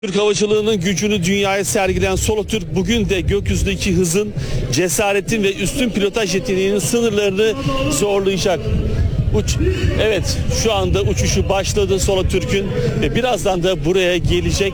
Türk havacılığının gücünü dünyaya sergileyen Solotürk bugün de gökyüzündeki hızın, cesaretin ve üstün pilotaj yeteneğinin sınırlarını zorlayacak. Evet, şu anda uçuşu başladı Solotürk'ün ve birazdan da buraya gelecek.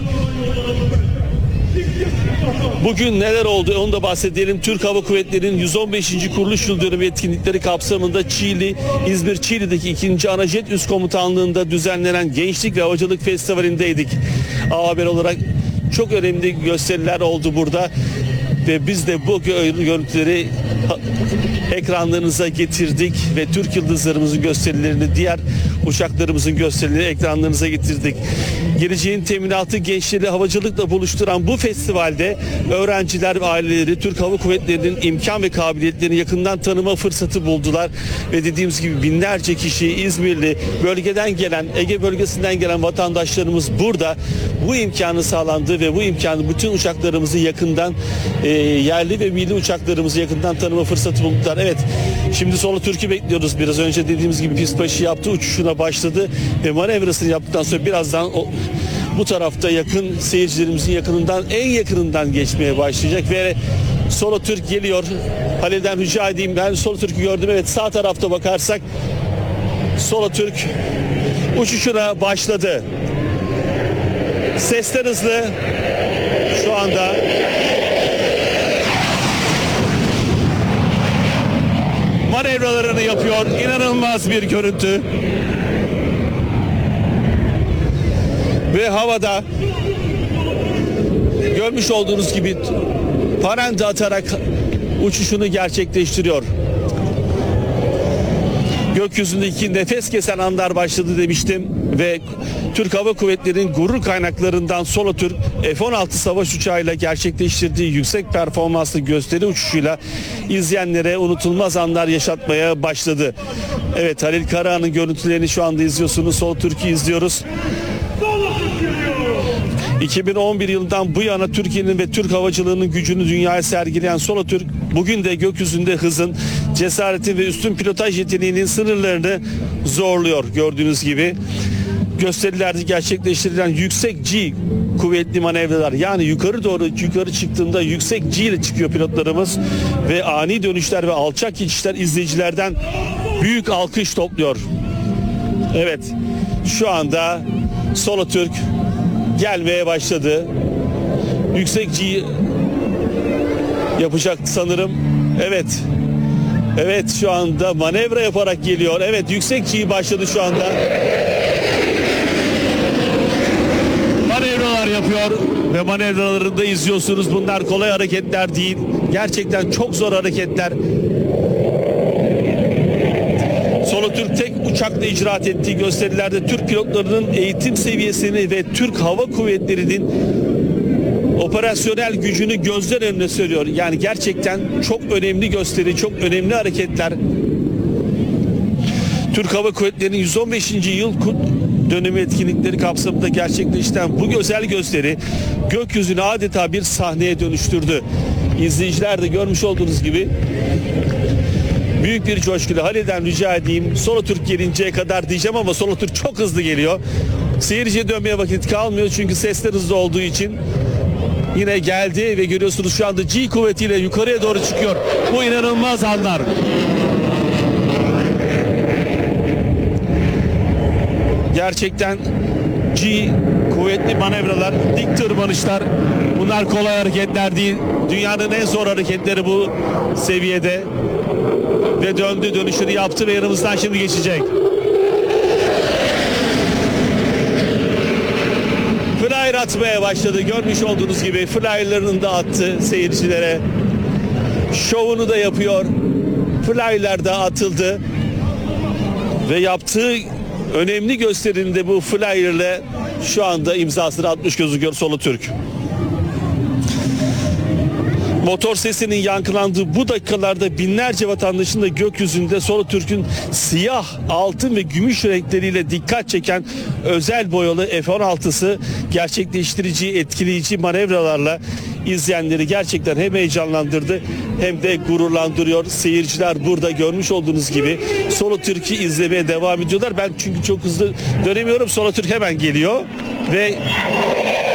Bugün neler oldu onu da bahsedelim. Türk Hava Kuvvetleri'nin 115. kuruluş yıl dönümü etkinlikleri kapsamında İzmir-Çiğli'deki 2. Anajet Üst Komutanlığı'nda düzenlenen Gençlik ve Havacılık Festivali'ndeydik. Haber olarak çok önemli gösteriler oldu burada ve biz de bu görüntüleri ekranlarınıza getirdik ve Türk yıldızlarımızın gösterilerini, diğer uçaklarımızın gösterilerini ekranlarınıza getirdik. Geleceğin teminatı gençleri havacılıkla buluşturan bu festivalde öğrenciler ve aileleri Türk Hava Kuvvetleri'nin imkan ve kabiliyetlerini yakından tanıma fırsatı buldular ve dediğimiz gibi binlerce kişi, İzmirli, bölgeden gelen, Ege bölgesinden gelen vatandaşlarımız burada bu imkanı sağlandı ve bu imkanı bütün uçaklarımızı yakından, yerli ve milli uçaklarımızı yakından tanıma fırsatı buldular. Evet, şimdi Solotürk'ü bekliyoruz. Biraz önce dediğimiz gibi pist başı yaptı, uçuşuna başladı ve manevrasını yaptıktan sonra birazdan bu tarafta yakın seyircilerimizin en yakınından geçmeye başlayacak ve Solotürk geliyor. Halil'den rica edeyim, ben Solotürk'ü gördüm. Evet, sağ tarafta bakarsak Solotürk uçuşuna başladı. Sesler hızlı şu anda. Manevralarını yapıyor. İnanılmaz bir görüntü. Ve havada görmüş olduğunuz gibi parende atarak uçuşunu gerçekleştiriyor. Gökyüzündeki nefes kesen anlar başladı demiştim ve Türk Hava Kuvvetleri'nin gurur kaynaklarından Solotürk F-16 savaş uçağıyla gerçekleştirdiği yüksek performanslı gösteri uçuşuyla izleyenlere unutulmaz anlar yaşatmaya başladı. Evet, Halil Karahan'ın görüntülerini şu anda izliyorsunuz. Solotürk'ü izliyoruz. 2011 yılından bu yana Türkiye'nin ve Türk havacılığının gücünü dünyaya sergileyen Solotürk bugün de gökyüzünde hızın, cesaretin ve üstün pilotaj yeteneğinin sınırlarını zorluyor gördüğünüz gibi. Gösterilerde gerçekleştirilen yüksek G kuvvetli manevralar, yani yukarı çıktığında yüksek G ile çıkıyor pilotlarımız ve ani dönüşler ve alçak geçişler izleyicilerden büyük alkış topluyor. Evet, şu anda Solotürk gelmeye başladı. Yüksek G yapacak sanırım. Evet. Evet, şu anda manevra yaparak geliyor. Evet, yüksek G başladı şu anda. Manevralar yapıyor ve manevralarını da izliyorsunuz. Bunlar kolay hareketler değil. Gerçekten çok zor hareketler. Solotürk tek uçakla icraat ettiği gösterilerde Türk pilotlarının eğitim seviyesini ve Türk Hava Kuvvetleri'nin operasyonel gücünü gözler önüne seriyor. Yani gerçekten çok önemli gösteri, çok önemli hareketler. Türk Hava Kuvvetleri'nin 115. yıl dönümü etkinlikleri kapsamında gerçekleştiren bu özel gösteri gökyüzünü adeta bir sahneye dönüştürdü. İzleyiciler de görmüş olduğunuz gibi büyük bir coşkuyla Halil'den rica edeyim. Solotürk gelinceye kadar diyeceğim ama Solotürk çok hızlı geliyor. Seyirciye dönmeye vakit kalmıyor çünkü sesler hızlı olduğu için. Yine geldi ve görüyorsunuz şu anda G kuvvetiyle yukarıya doğru çıkıyor. Bu inanılmaz anlar. Gerçekten G kuvvetli manevralar, dik tırmanışlar, bunlar kolay hareketler değil. Dünyanın en zor hareketleri bu seviyede. Ve döndü, dönüşünü yaptı ve yanımızdan şimdi geçecek. Flyer atmaya başladı. Görmüş olduğunuz gibi flyerlarını da attı seyircilere. Şovunu da yapıyor. Flyerler de atıldı. Ve yaptığı önemli gösterinde bu flyerle şu anda imzasını atmış gözüküyor Solotürk. Motor sesinin yankılandığı bu dakikalarda binlerce vatandaşın da gökyüzünde Solotürk'ün siyah, altın ve gümüş renkleriyle dikkat çeken özel boyalı F-16'sı gerçekleştirici, etkileyici manevralarla izleyenleri gerçekten hem heyecanlandırdı hem de gururlandırıyor. Seyirciler burada görmüş olduğunuz gibi Solotürk'ü izlemeye devam ediyorlar. Ben çünkü çok hızlı dönemiyorum. Solotürk hemen geliyor ve